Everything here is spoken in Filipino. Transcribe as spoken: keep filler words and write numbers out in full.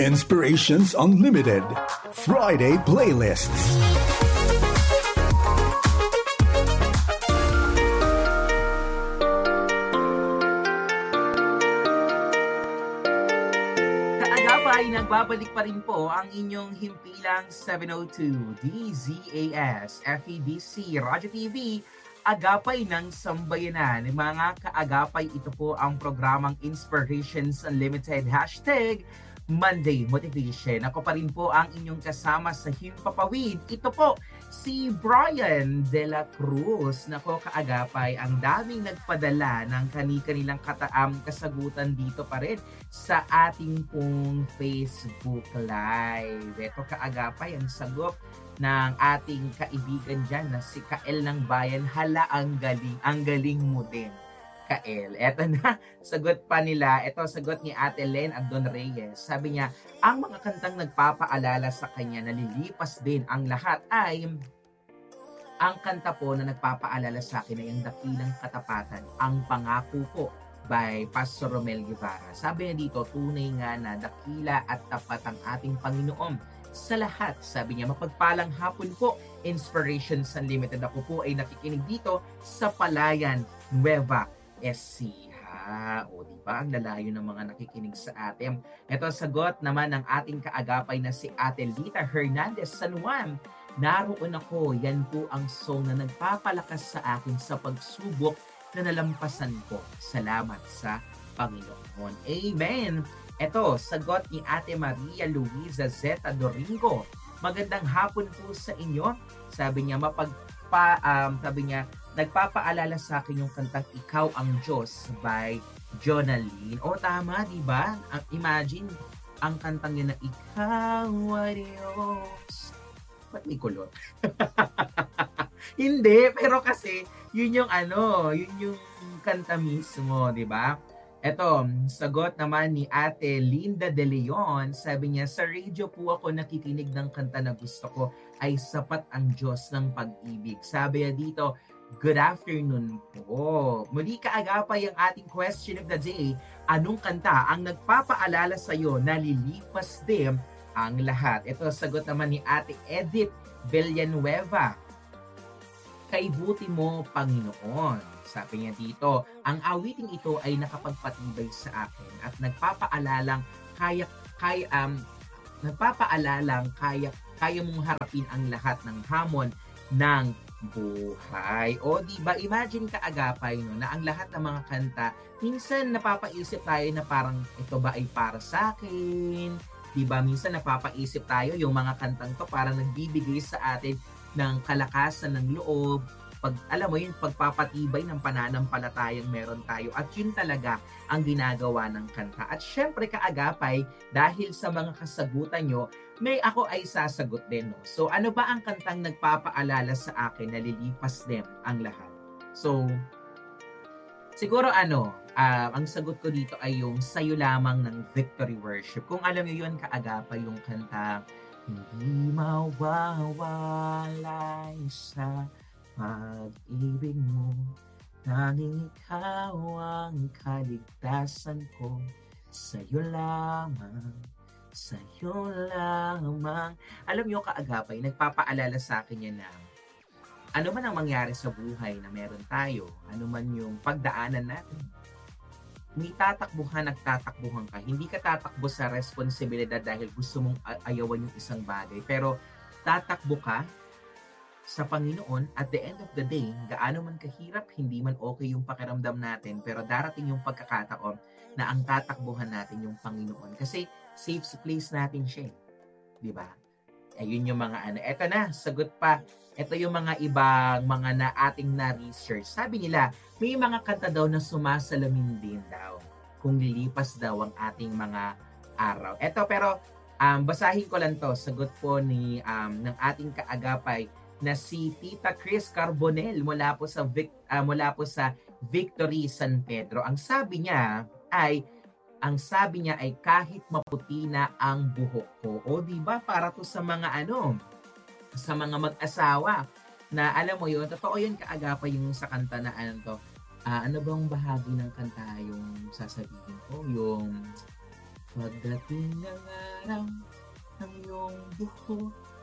Inspirations Unlimited Friday Playlists. Kaagapay, nagbabalik pa rin po ang inyong himpilang seven oh two D Z A S F E B C Radyo T V, Agapay ng Sambayanan. Mga kaagapay, ito po ang programang Inspirations Unlimited Hashtag Monday Motivation. Ako pa rin po ang inyong kasama sa Himpapawid. Ito po si Brian De La Cruz. Nako kaagapay, ang daming nagpadala ng kani-kanilang kataam kasagutan dito pa rin sa ating pong Facebook Live. Ito kaagapay, ang sagot ng ating kaibigan dyan na si Kael ng Bayan. Hala, ang galing, ang galing mo din, Kael. Eto na, sagot pa nila. Ito, sagot ni Ate Len Abdon Reyes. Sabi niya, ang mga kantang nagpapaalala sa kanya na lilipas din ang lahat ay ang kanta po na nagpapaalala sa akin ay ang Dakilang Katapatan, Ang Pangako Ko by Pastor Romel Guevara. Sabi niya dito, tunay nga na dakila at tapat ang ating Panginoon sa lahat. Sabi niya, mapagpalang hapon po, Inspirations Unlimited. Ako po ay nakikinig dito sa Palayan, Nueva Ecija. O diba, ang lalayo ng mga nakikinig sa atin. Ito sagot naman ng ating kaagapay na si Ate Lita Hernandez San Juan. Naroon ako, yan po ang song na nagpapalakas sa akin sa pagsubok na nalampasan ko. Salamat sa Panginoon. Amen! Ito, sagot ni Ate Maria Luisa Zeta Doringo. Magandang hapon po sa inyo. Sabi niya, mapagpa, um, sabi niya, nagpapaalala sa akin yung kantang Ikaw ang Diyos by Jonaline. O tama, di ba? Imagine, ang kantang yun na Ikaw ay Diyos. Ba't may kulot? Hindi, pero kasi, yun yung ano, yun yung kanta mismo, di ba? Eto, sagot naman ni Ate Linda De Leon. Sabi niya, sa radio po ako nakikinig ng kanta na gusto ko ay Sapat ang Diyos ng Pag-ibig. Sabi niya dito, good afternoon po. Muli kaagapay ang ating question of the day. Anong kanta ang nagpapaalala sa iyo na lilipas din ang lahat? Ito, sagot naman ni Ate Edith Villanueva. Kaibuti mo, Panginoon. Sabi niya dito, ang awiting ito ay nakapagpatibay sa akin at nagpapaalalang kaya kaya um, nagpapaalalang kaya kaya mong harapin ang lahat ng hamon ng buhay. O di ba, imagine kaagapay no, na ang lahat ng mga kanta, minsan napapaisip tayo na parang ito ba ay para sa akin? Di ba, minsan napapaisip tayo yung mga kantang to parang nagbibigay sa atin ng kalakasan ng loob, pag alam mo yun, pagpapatibay ng pananampalatayang meron tayo, at yun talaga ang ginagawa ng kanta. At syempre kaagapay, dahil sa mga kasagutan nyo, may ako ay sasagot din. No? So ano ba ang kantang nagpapaalala sa akin na lilipas din ang lahat? So siguro ano, uh, ang sagot ko dito ay yung Sa'yo Lamang ng Victory Worship. Kung alam nyo yun kaagapay, yung kanta hindi mawawalay sa pag-ibig mo, nanging ikaw ang kaligtasan ko. Sa'yo lamang, sa'yo lamang. Alam niyo kaagapay, nagpapaalala sa akin yan na ano man ang mangyari sa buhay na meron tayo, ano man yung pagdaanan natin, may tatakbuhan, nagtatakbuhan ka. Hindi ka tatakbo sa responsibilidad dahil gusto mong ayawan yung isang bagay, pero tatakbo ka sa Panginoon. At the end of the day, gaano man kahirap, hindi man okay yung pakiramdam natin, pero darating yung pagkakataon na ang tatakbuhan natin yung Panginoon. Kasi safe place natin siya. Di ba? Ayun yung mga ano. Eto na, sagot pa. Ito yung mga ibang mga na ating na-research. Sabi nila, may mga kanta daw na sumasalamin din daw kung lilipas daw ang ating mga araw. Eto, pero um, basahin ko lang to. Sagot po ni um, ng ating kaagapay na si Tita Chris Carbonell mula po sa Vic, uh, mula po sa Victory San Pedro. Ang sabi niya ay ang sabi niya ay kahit maputi na ang buhok ko. O di ba, para to sa mga ano, sa mga mag-asawa na alam mo yun, totoo yun kaagapay yung sa kanta na ano to. Uh, ano bang bahagi ng kanta yung sasabihin ko? Yung pagdating ng araw ng iyong buhok